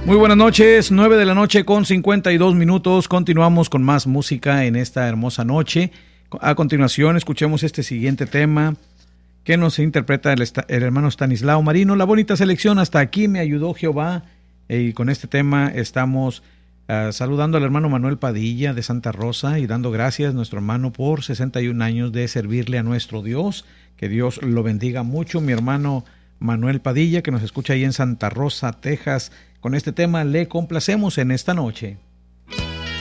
Muy buenas noches, 9 de la noche con 52 minutos. Continuamos con más música en esta hermosa noche. A continuación, escuchemos este siguiente tema que nos interpreta el hermano Stanislao Marino. La bonita selección, Hasta aquí me ayudó Jehová. Y con este tema estamos saludando al hermano Manuel Padilla de Santa Rosa y dando gracias a nuestro hermano por 61 años de servirle a nuestro Dios. Que Dios lo bendiga mucho, mi hermano Manuel Padilla, que nos escucha ahí en Santa Rosa, Texas. Con este tema le complacemos en esta noche.